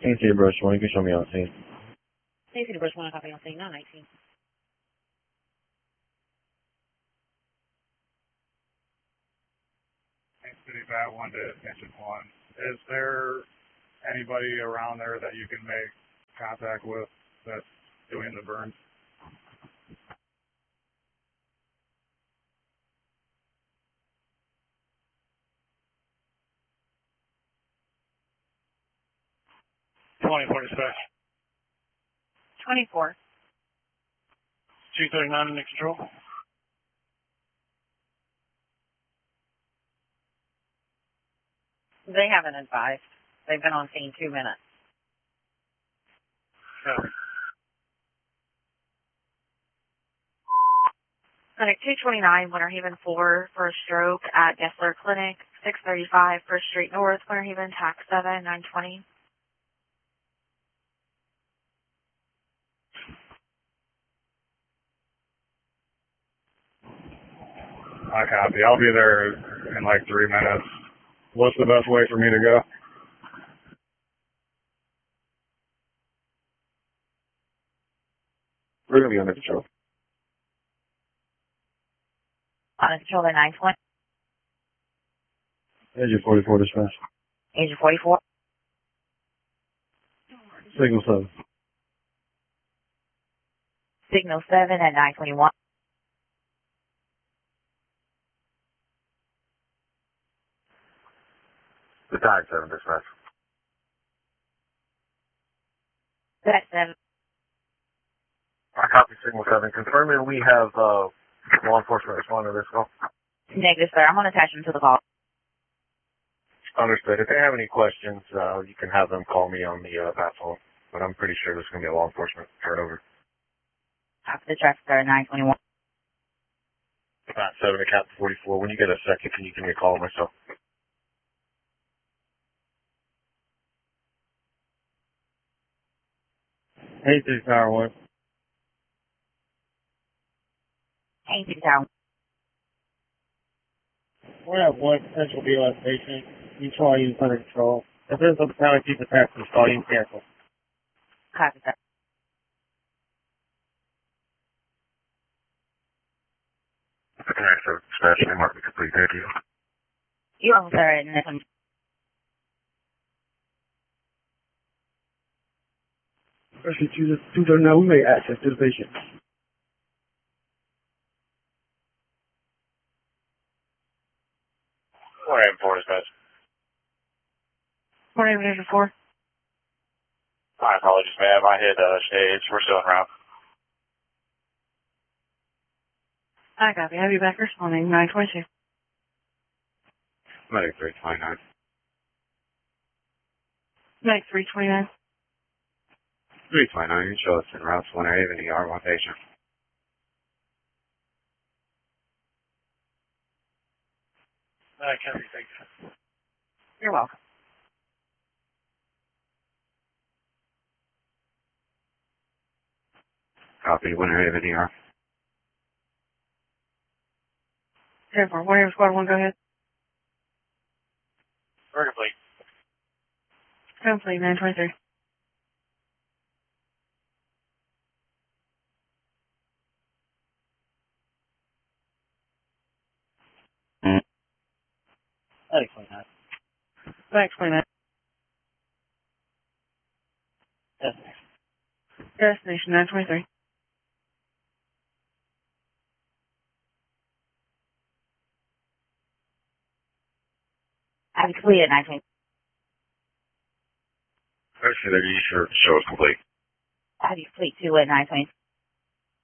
King City Brush 1, you can show me on scene. King City Brush 1, copy on scene, 919. King City Bat 1 to Attention 1. Is there anybody around there that you can make contact with that's doing the burns? Dispatch. 24. 239 in control. They haven't advised. They've been on scene 2 minutes. Clinic 229, Winter Haven 4 for a stroke at Gessler Clinic, 635 First Street North, Winter Haven, tax 7, 920. I copy. I'll be there in like 3 minutes. What's the best way for me to go? We're going to be under control. On control at 920. Agent 44 dispatch. Agent 44. Signal 7. Signal 7 at 921. The tag 7 dispatch. That 7. I copy Signal 7. Confirming we have law enforcement responding to this call. Negative, sir. I'm going to attach them to the call. Understood. If they have any questions, you can have them call me on the bat phone. But I'm pretty sure this is going to be a law enforcement turnover. Copy the traffic, sir, 921. Bat 7 to Captain 44. When you get a second, can you give me a call myself? Hey, 3 Tower 1. Hey, 6 Tower. We have one potential BLS patient. Control units under control. If there's a penalty for taxes, call you cancel. Copy, sir. Alright, so dispatch may mark me complete. Thank you. You also, sir, and this one. Especially 239, we may access to the patient. Winter Haven 4 dispatch. Winter Haven, Agent 4. My apologies, ma'am. I hit shades. We're still en route. I copy. Have you back responding, 922. Medic 329. Medic 329. 329, you show us en route to Winter Haven, ER 1 patient. I copy. Thank you. You're welcome. Copy, Winter Haven, ER. 10-4. Winter Haven Squad 1, go ahead. We're complete. Complete, 923. Thanks, 29. Thanks, 29. Destination 923. Have you completed 923? Actually, you show us complete. Have you complete 2 at 923?